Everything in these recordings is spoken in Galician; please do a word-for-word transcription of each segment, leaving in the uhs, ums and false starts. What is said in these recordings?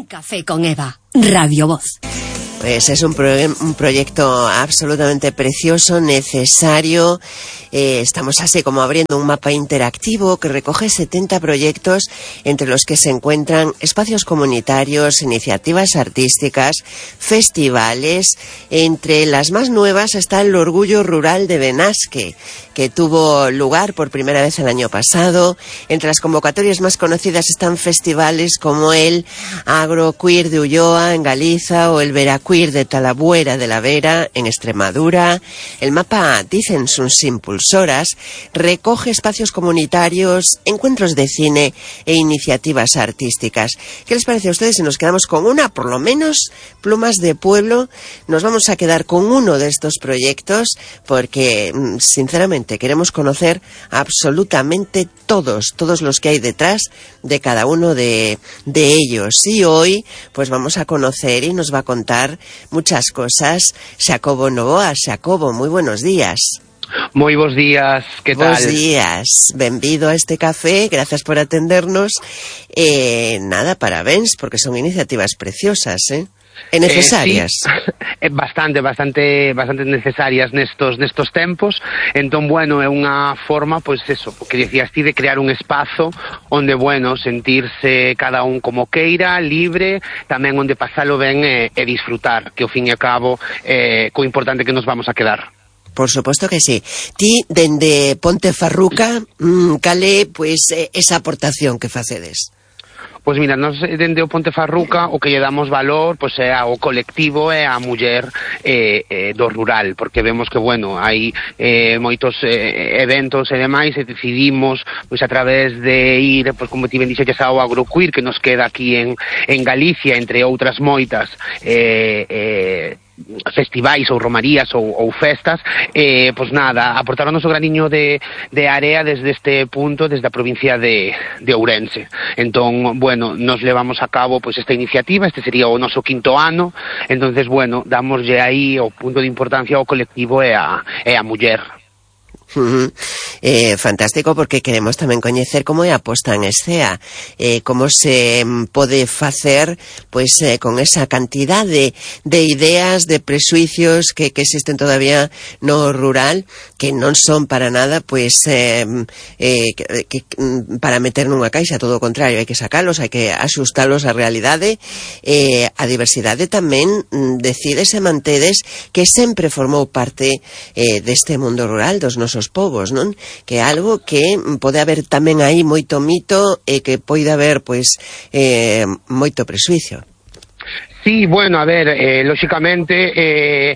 Un café con Eva, Radio Voz. Pues es un, pro un proyecto absolutamente precioso, necesario. Eh, estamos así como abriendo un mapa interactivo que recoge setenta proyectos, entre los que se encuentran espacios comunitarios, iniciativas artísticas, festivales. Entre las más nuevas está el Orgullo Rural de Benasque, que tuvo lugar por primera vez el año pasado. Entre las convocatorias más conocidas están festivales como el Agroqueer de Ulloa, en Galiza, o el Veraqueer de Talabuera de la Vera, en Extremadura. El mapa, dicen sus impulsoras, recoge espacios comunitarios, encuentros de cine e iniciativas artísticas. ¿Qué les parece a ustedes si nos quedamos con una, por lo menos, Plumas de Pueblo? Nos vamos a quedar con uno de estos proyectos porque, sinceramente, queremos conocer absolutamente todos, todos los que hay detrás de cada uno de, de ellos. Y hoy, pues vamos a conocer y nos va a contar muchas cosas Xacobo Novoa. Xacobo, muy buenos días. Moi bons días, que tal? Bons días, benvido a este café, gracias por atendernos. Eh, nada, parabéns, porque son iniciativas preciosas, ¿eh? E necesarias. Eh, sí, bastante, bastante, bastante necesarias nestos nestos tempos. Entón, bueno, é unha forma, pois eso, que dicías ti, de crear un espazo onde, bueno, sentirse cada un como queira, libre, tamén onde pasalo ben e, e disfrutar, que ao fin e a cabo é eh, co importante que nos vamos a quedar. Por suposto que sí. Ti, dende Pontefarruca, mmm, cale, pois, esa aportación que facedes? Pois mira, nós dende o Pontefarruca o que lle damos valor pois é ao colectivo e á muller eh, eh, do rural, porque vemos que, bueno, hai eh, moitos eh, eventos e demais, e decidimos pois a través de ir, pois como ti ben dixeches, ao Agroqueer, que nos queda aquí en, en Galicia, entre outras moitas eh, eh, festivais ou romarías ou, ou festas, eh, pois nada, aportar o noso graniño de, de area desde este punto, desde a provincia de, de Ourense. Entón, bueno, nos levamos a cabo pois esta iniciativa, este sería o noso quinto ano, entonces, bueno, damoslle aí o punto de importancia ao colectivo e a, e a muller. Uh-huh. eh, fantástico, porque queremos tamén coñecer como é a posta en escena, eh, como se pode facer pois eh, con esa cantidad de, de ideas, de presuicios que, que existen todavía no rural, que non son para nada pois eh, eh, que, que, para meter nunha caixa, todo o contrario, hai que sacalos, hai que axustalos á realidade. Eh, a diversidade tamén decides e mantedes que sempre formou parte eh, deste mundo rural, dos nosos povos, non? Que é algo que pode haber tamén aí moito mito e que pode haber, pois, eh, moito presuicio. Sí, bueno, a ver, eh, lóxicamente, eh,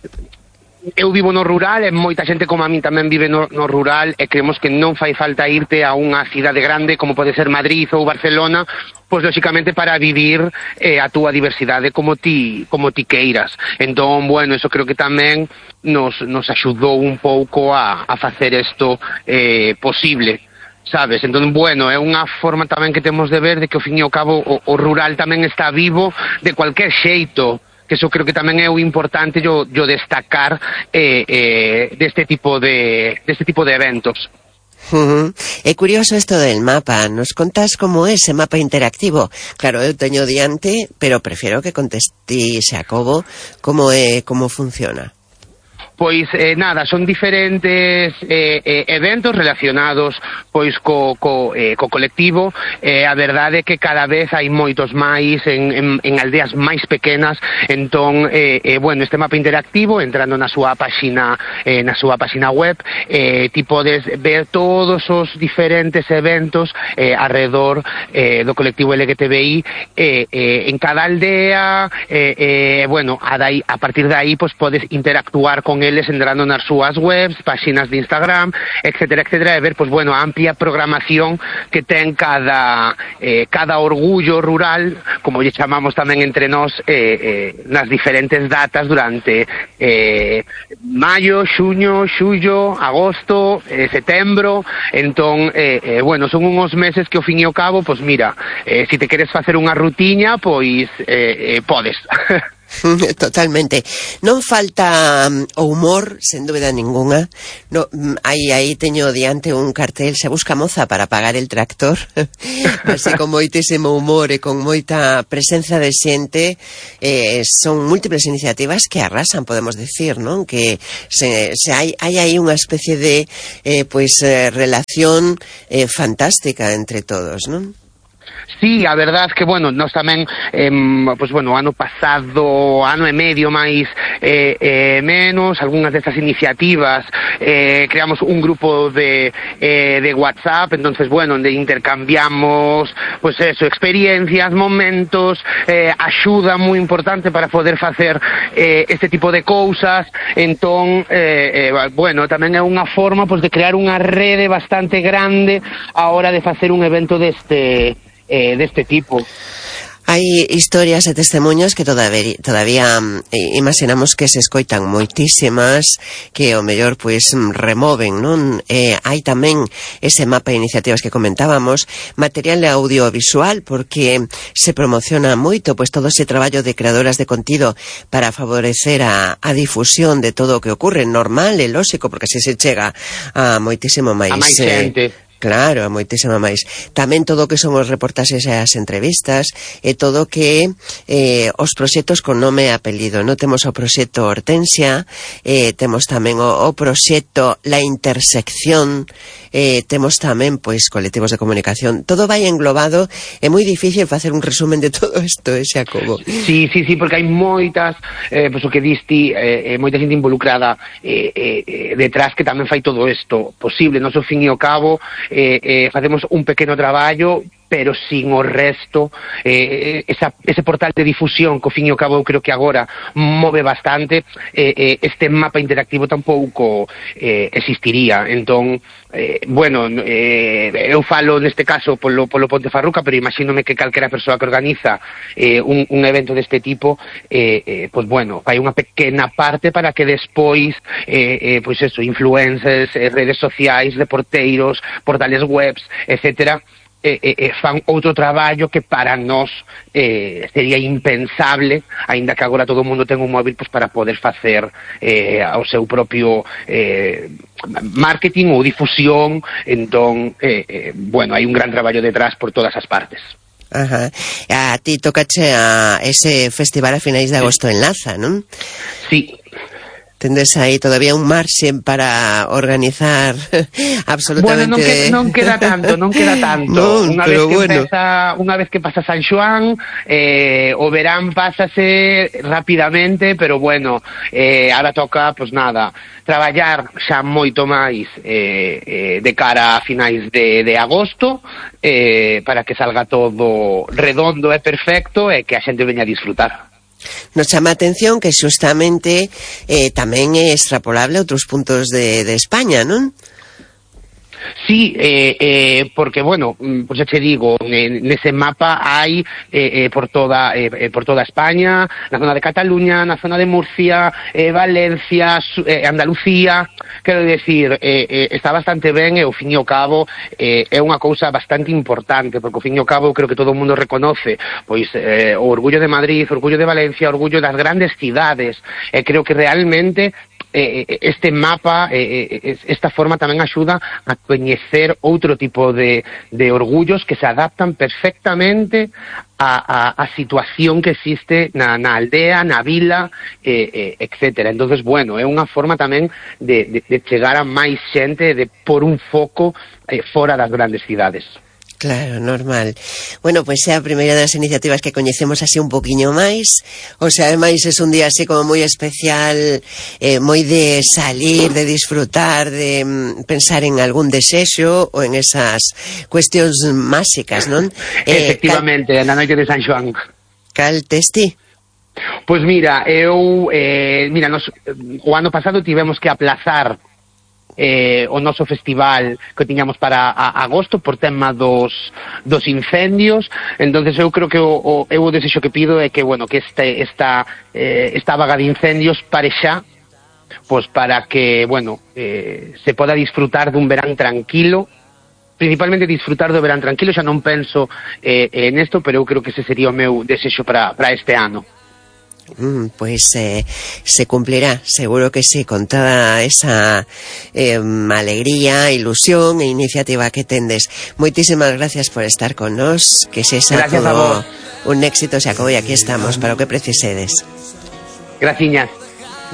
eu vivo no rural e moita xente como a min tamén vive no, no rural, e creemos que non fai falta irte a unha cidade grande como pode ser Madrid ou Barcelona, pois lóxicamente para vivir eh, a túa diversidade como ti, como ti queiras. Entón, bueno, eso creo que tamén nos, nos axudou un pouco a, a facer isto eh, posible, sabes? Entón, bueno, é unha forma tamén que temos de ver de que ao fin e ao cabo o, o rural tamén está vivo de cualquier xeito, que eso creo que tamén é o importante yo, yo destacar eh, eh, deste tipo de, deste tipo de eventos. Uh-huh. É curioso isto del mapa. Nos contas como é ese mapa interactivo? Claro, eu teño diante, pero prefiero que conteste Xacobo como é, como funciona. Pois, eh, nada, son diferentes eh, eh, eventos relacionados pois co, co, eh, co colectivo. Eh, a verdade é que cada vez hai moitos máis en, en, en aldeas máis pequenas. Entón, eh, eh, bueno, este mapa interactivo, entrando na súa páxina eh, na súa páxina web, eh, ti podes ver todos os diferentes eventos eh, alrededor eh, do colectivo L G T B I eh, eh, en cada aldea. eh, eh, bueno, a, dai, a partir de aí pois podes interactuar con eles entrando nas súas webs, páxinas de Instagram, etcétera, etcétera, e ver, pois, bueno, a amplia programación que ten cada eh, cada orgullo rural, como lle chamamos tamén entre nós, eh, eh, nas diferentes datas durante eh, maio, xuño, xullo, agosto, eh, setembro. Entón, eh, eh, bueno, son uns meses que ao fin e ao cabo, pois mira, eh, se te queres facer unha rutiña, pois eh, eh, podes. Totalmente. Non falta um, o humor, sen dúbida ninguna. No, aí, aí teño diante un cartel, se busca moza para pagar el tractor. Así con moitísimo humor e con moita presenza de xente. Eh, son múltiples iniciativas que arrasan, podemos decir, non? Que se, se hai, hai aí unha especie de eh, pois, eh, relación eh, fantástica entre todos, non? Sí, a verdade é que, bueno, nós tamén, eh, pues, bueno, ano pasado, ano e medio máis eh, eh, menos, algunhas destas iniciativas, eh, creamos un grupo de, eh, de WhatsApp, entonces, bueno, onde intercambiamos, pues eso, experiencias, momentos, eh, axuda moi importante para poder facer eh, este tipo de cousas, entón, eh, eh, bueno, tamén é unha forma, pues, de crear unha rede bastante grande a hora de facer un evento deste... Eh, deste tipo. Hai historias e testemunhos que todavía, todavía eh, imaginamos que se escoitan moitísimas, que o mellor pois removen, non? Eh, hai tamén ese mapa de iniciativas que comentábamos, material audiovisual, porque se promociona moito pois todo ese traballo de creadoras de contido para favorecer a, a difusión de todo o que ocorre, normal e lóxico, porque se se chega a moitísimo máis... A máis xente. Eh, Claro, moitísima máis. Tamén todo o que son os reportaxes e as entrevistas e todo o que eh, os proxectos con nome e apelido. Non temos o proxecto Hortensia, eh, temos tamén o, o proxecto La Intersección, eh, temos tamén pois colectivos de comunicación. Todo vai englobado, é moi difícil facer un resumen de todo isto, eh, Xacobo. Sí, sí, sí, porque hai moitas, eh, pois o que diste, eh, moita xente involucrada eh, eh, detrás que tamén fai todo isto posible. Nos, ao fin e ao cabo, Eh, eh, facemos un pequeno traballo, pero sin o resto, eh, esa, ese portal de difusión que ao fin e ao cabo eu creo que agora move bastante, eh, eh, este mapa interactivo tampouco eh, existiría. Entón, eh, bueno, eh, eu falo neste caso polo, polo Pontefarruca, pero imagínome que calquera persoa que organiza eh, un, un evento deste tipo, eh, eh, pois bueno, fai unha pequena parte para que despois, eh, eh, pois eso, influencers, eh, redes sociais, reporteiros, portales webs, etcétera, E, e, e fan outro traballo que para nós eh, sería impensable, aínda que agora todo o mundo ten un móvil pues, para poder facer eh, o seu propio eh, marketing ou difusión. Entón, eh, eh, bueno, hai un gran traballo detrás por todas as partes. Ajá. A ti tocache a ese festival a finais de agosto en Laza, non? Sí. Tendes aí todavía un marxe para organizar absolutamente... Bueno, non, que, non queda tanto, non queda tanto. Non, unha pero vez que bueno. empeza, unha vez que pasa San Xoán, eh, o verán pásase rapidamente, pero bueno, eh, ahora toca, pues nada, traballar xa moito máis eh, eh, de cara a finais de, de agosto, eh, para que salga todo redondo e perfecto e que a xente veña a disfrutar. Nos chama a atención que xustamente eh, tamén é extrapolable a outros puntos de, de España, non? Sí, eh, eh, porque, bueno, pues ya te digo, nese mapa hai eh, eh, por toda eh, por toda España, na zona de Cataluña, na zona de Murcia, eh, Valencia, eh, Andalucía, quero decir, eh, eh, está bastante ben e ao fin e ao cabo eh, é unha cousa bastante importante, porque ao fin e ao cabo creo que todo o mundo reconoce pois eh, o orgullo de Madrid, o orgullo de Valencia, o orgullo das grandes cidades, e creo que realmente Eh, este mapa, eh, esta forma tamén axuda a coñecer outro tipo de, de orgullos que se adaptan perfectamente a, a, a situación que existe na, na aldea, na vila, eh, eh, etcétera. Entonces, bueno, é unha forma tamén de, de, de chegar a máis xente, de por un foco eh, fora das grandes cidades. Claro, normal. Bueno, pois pues é a primeira das iniciativas que coñecemos así un poquinho máis. O sea, ademais é un día así como moi especial, eh, moi de salir, de disfrutar, de mm, pensar en algún desexo ou en esas cuestións máxicas, non? Efectivamente, eh, cal... na noite de San Xoán. Cal tes ti? Pois mira, eu, eh, mira, nos, o ano pasado tivemos que aplazar Eh, o noso festival que tiñamos para a, agosto por tema dos, dos incendios. Entonces eu creo que o, o, eu o desexo que pido é que, bueno, que este, esta, eh, esta vaga de incendios pare xa, pues para que, bueno, eh, se poda disfrutar dun verán tranquilo, principalmente disfrutar do verán tranquilo. Xa non penso eh, en esto, pero eu creo que ese sería o meu desexo para, para este ano. pues eh, se cumplirá, seguro que sí, con toda esa eh, alegría, ilusión e iniciativa que tendes. Moitísimas gracias por estar con nos, que se xa todo un éxito se acabou e aquí estamos para o que precisedes. Graciñas.